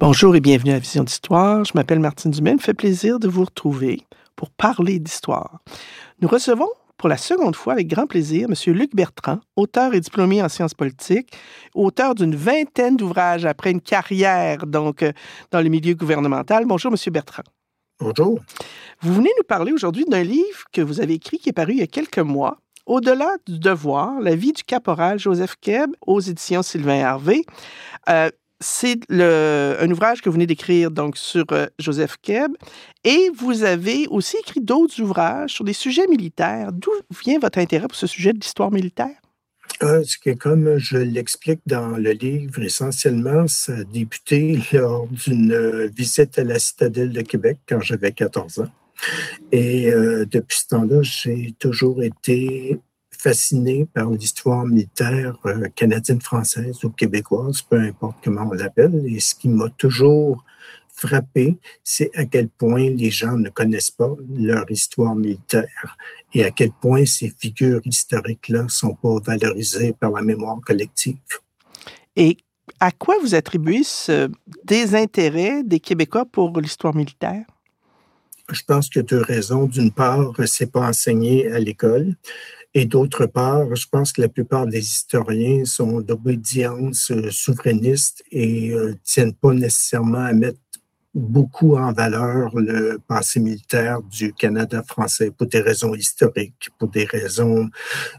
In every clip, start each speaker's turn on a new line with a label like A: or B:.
A: Bonjour et bienvenue à Vision d'Histoire. Je m'appelle Martine Dumais. Il me fait plaisir de vous retrouver pour parler d'histoire. Nous recevons pour la seconde fois avec grand plaisir M. Luc Bertrand, auteur et diplômé en sciences politiques, auteur d'une vingtaine d'ouvrages après une carrière dans le milieu gouvernemental. Bonjour M. Bertrand.
B: Bonjour.
A: Vous venez nous parler aujourd'hui d'un livre que vous avez écrit qui est paru il y a quelques mois, Au-delà du devoir, la vie du caporal Joseph Keb aux éditions Sylvain Hervé. C'est un ouvrage que vous venez d'écrire donc sur Joseph Keb et vous avez aussi écrit d'autres ouvrages sur des sujets militaires. D'où vient votre intérêt pour ce sujet de l'histoire militaire?
B: Ce qui est comme je l'explique dans le livre, essentiellement, ça a débuté lors d'une visite à la citadelle de Québec quand j'avais 14 ans. Et depuis ce temps-là, j'ai toujours été fasciné par l'histoire militaire canadienne-française ou québécoise, peu importe comment on l'appelle. Et ce qui m'a toujours frappé, c'est à quel point les gens ne connaissent pas leur histoire militaire et à quel point ces figures historiques-là ne sont pas valorisées par la mémoire collective.
A: Et à quoi vous attribuez ce désintérêt des Québécois pour l'histoire militaire?
B: Je pense qu'il y a deux raisons. D'une part, c'est pas enseigné à l'école. Et d'autre part, je pense que la plupart des historiens sont d'obédience souverainiste et tiennent pas nécessairement à mettre beaucoup en valeur le passé militaire du Canada français pour des raisons historiques, pour des raisons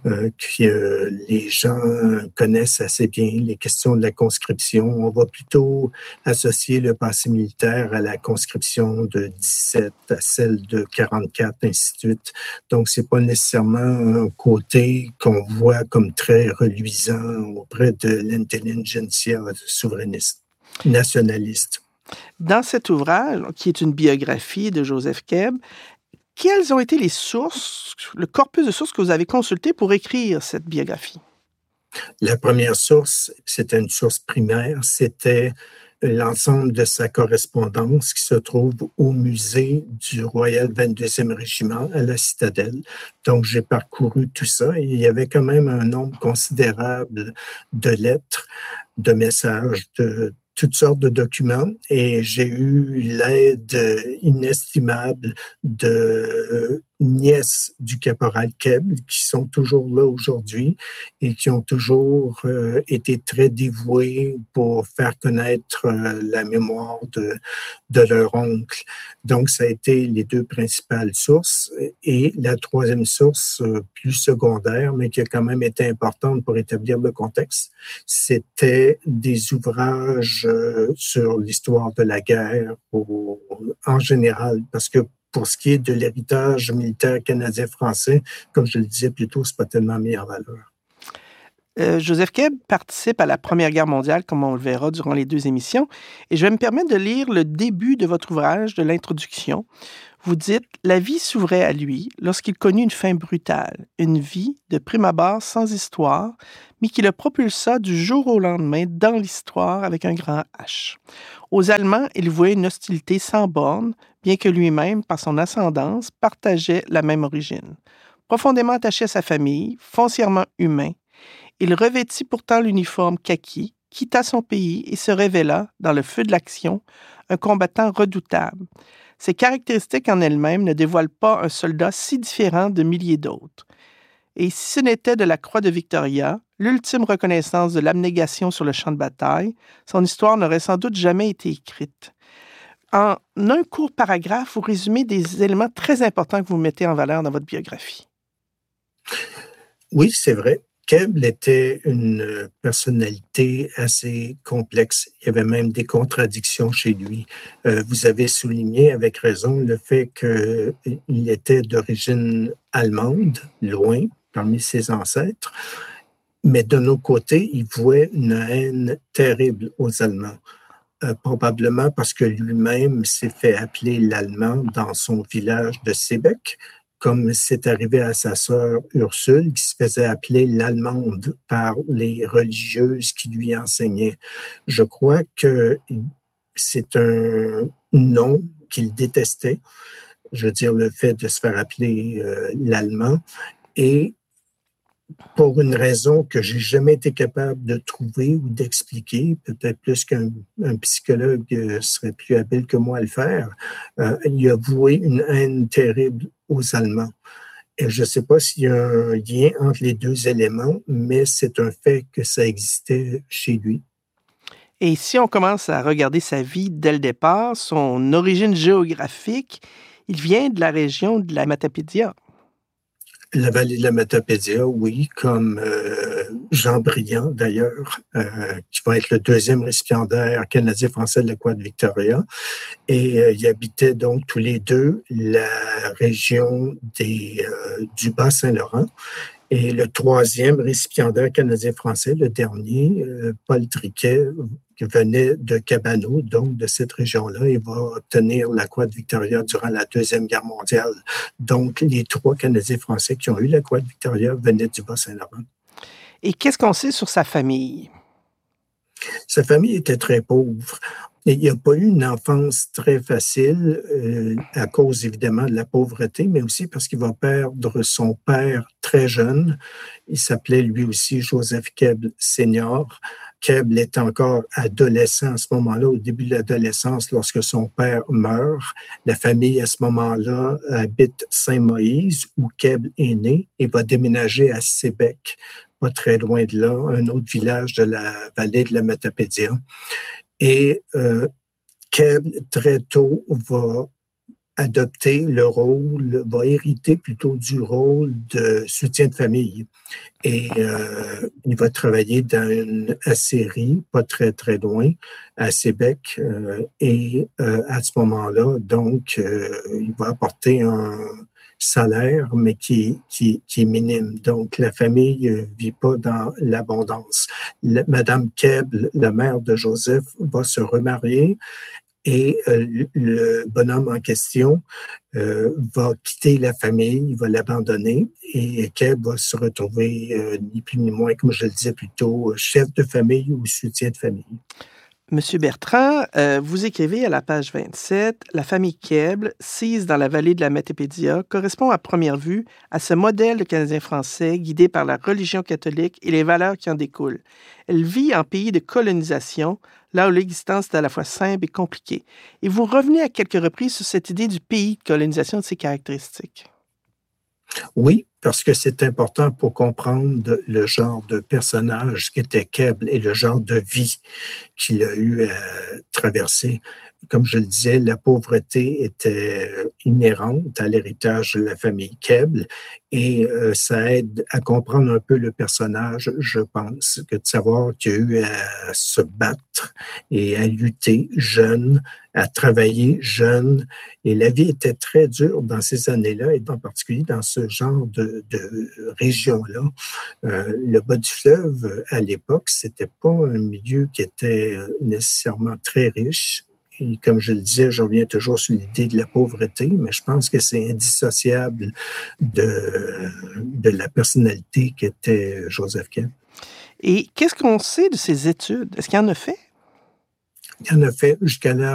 B: que les gens connaissent assez bien, les questions de la conscription. On va plutôt associer le passé militaire à la conscription de 17, à celle de 44, ainsi de suite. Donc, c'est pas nécessairement un côté qu'on voit comme très reluisant auprès de l'intelligentsia souverainiste, nationaliste.
A: Dans cet ouvrage, qui est une biographie de Joseph Keb, quelles ont été les sources, le corpus de sources que vous avez consulté pour écrire cette biographie?
B: La première source, c'était une source primaire, c'était l'ensemble de sa correspondance qui se trouve au musée du Royal 22e Régiment à la Citadelle. Donc, j'ai parcouru tout ça et il y avait quand même un nombre considérable de lettres, de messages, de toutes sortes de documents et j'ai eu l'aide inestimable de nièces du caporal Keb qui sont toujours là aujourd'hui et qui ont toujours été très dévouées pour faire connaître la mémoire de leur oncle. Donc, ça a été les deux principales sources. Et la troisième source, plus secondaire, mais qui a quand même été importante pour établir le contexte, c'était des ouvrages sur l'histoire de la guerre en général, parce que pour ce qui est de l'héritage militaire canadien-français, comme je le disais plus tôt, c'est pas tellement mis en valeur.
A: Joseph Keb participe à la Première Guerre mondiale, comme on le verra durant les deux émissions, et je vais me permettre de lire le début de votre ouvrage, de l'introduction. Vous dites « La vie s'ouvrait à lui lorsqu'il connut une fin brutale, une vie de prime abord sans histoire, mais qui le propulsa du jour au lendemain dans l'histoire avec un grand H. Aux Allemands, il vouait une hostilité sans borne, bien que lui-même, par son ascendance, partageait la même origine. Profondément attaché à sa famille, foncièrement humain, il revêtit pourtant l'uniforme kaki, quitta son pays et se révéla, dans le feu de l'action, un combattant redoutable. Ces caractéristiques en elles-mêmes ne dévoilent pas un soldat si différent de milliers d'autres. Et si ce n'était de la croix de Victoria, l'ultime reconnaissance de l'abnégation sur le champ de bataille, son histoire n'aurait sans doute jamais été écrite. En un court paragraphe, vous résumez des éléments très importants que vous mettez en valeur dans votre biographie.
B: Oui, c'est vrai. Keb était une personnalité assez complexe. Il y avait même des contradictions chez lui. Vous avez souligné avec raison le fait qu'il était d'origine allemande, loin, parmi ses ancêtres. Mais de nos côtés, il vouait une haine terrible aux Allemands. Probablement parce que lui-même s'est fait appeler l'Allemand dans son village de Sébec, comme c'est arrivé à sa sœur Ursule, qui se faisait appeler l'Allemande par les religieuses qui lui enseignaient. Je crois que c'est un nom qu'il détestait, je veux dire le fait de se faire appeler l'Allemand, et pour une raison que j'ai jamais été capable de trouver ou d'expliquer, peut-être plus qu'un psychologue serait plus habile que moi à le faire. Il a voué une haine terrible aux Allemands. Et je ne sais pas s'il y a un lien entre les deux éléments, mais c'est un fait que ça existait chez lui.
A: Et si on commence à regarder sa vie dès le départ, son origine géographique, il vient de la région de la Matapédia.
B: La vallée de la Matapédia, oui, comme Jean Briand, d'ailleurs, qui va être le deuxième récipiendaire canadien-français de la Croix de Victoria. Et ils habitaient donc tous les deux la région du Bas-Saint-Laurent. Et le troisième récipiendaire canadien-français, le dernier, Paul Triquet, qui venait de Cabano, donc de cette région-là, et va obtenir la Croix de Victoria durant la Deuxième Guerre mondiale. Donc, les trois Canadiens français qui ont eu la Croix de Victoria venaient du Bas-Saint-Laurent.
A: Et qu'est-ce qu'on sait sur sa famille?
B: Sa famille était très pauvre. Et il n'a pas eu une enfance très facile à cause évidemment de la pauvreté, mais aussi parce qu'il va perdre son père très jeune. Il s'appelait lui aussi Joseph Keble Senior. Keble est encore adolescent à ce moment-là, au début de l'adolescence, lorsque son père meurt. La famille, à ce moment-là, habite Saint-Moïse, où Keble est né, et va déménager à Sébec, pas très loin de là, un autre village de la vallée de la Matapédia. Et Keble, très tôt, va adopter le rôle, va hériter plutôt du rôle de soutien de famille. Et il va travailler dans une acérie, pas très, très loin, à Sébec. Et à ce moment-là, donc, il va apporter un salaire, mais qui est minime. Donc, la famille ne vit pas dans l'abondance. Madame Keble, la mère de Joseph, va se remarier. Et le bonhomme en question va quitter la famille, il va l'abandonner et Keble va se retrouver ni plus ni moins, comme je le disais plus tôt, chef de famille ou soutien de famille.
A: Monsieur Bertrand, vous écrivez à la page 27, « La famille Keble, sise dans la vallée de la Matapédia, correspond à première vue à ce modèle de Canadien français guidé par la religion catholique et les valeurs qui en découlent. Elle vit en pays de colonisation, là où l'existence est à la fois simple et compliquée. Et vous revenez à quelques reprises sur cette idée du pays de colonisation et de ses caractéristiques. »
B: Oui, parce que c'est important pour comprendre le genre de personnage qu'était Keble et le genre de vie qu'il a eu à traverser. Comme je le disais, la pauvreté était inhérente à l'héritage de la famille Keble et ça aide à comprendre un peu le personnage, je pense, que de savoir qu'il a eu à se battre et à lutter jeune, à travailler jeune. Et la vie était très dure dans ces années-là et en particulier dans ce genre de région-là. Le bas du fleuve, à l'époque, c'était pas un milieu qui était nécessairement très riche. Et comme je le disais, je reviens toujours sur l'idée de la pauvreté, mais je pense que c'est indissociable de la personnalité qu'était Joseph Keble.
A: Et qu'est-ce qu'on sait de ses études? Est-ce qu'il en a fait?
B: Il en a fait jusqu'à l'âge